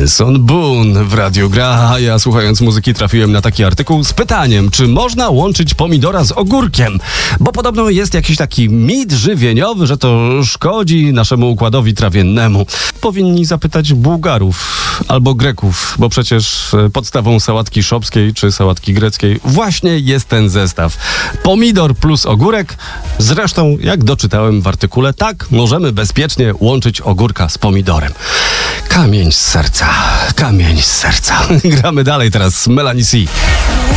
Benson Boone w radiu gra, a ja słuchając muzyki trafiłem na taki artykuł z pytaniem, czy można łączyć pomidora z ogórkiem? Bo podobno jest jakiś taki mit żywieniowy, że to szkodzi naszemu układowi trawiennemu. Powinni zapytać Bułgarów albo Greków, bo przecież podstawą sałatki szopskiej czy sałatki greckiej właśnie jest ten zestaw. Pomidor plus ogórek. Zresztą, jak doczytałem w artykule, tak możemy bezpiecznie łączyć ogórka z pomidorem. Kamień z serca, kamień z serca. Gramy dalej teraz z Melanie C.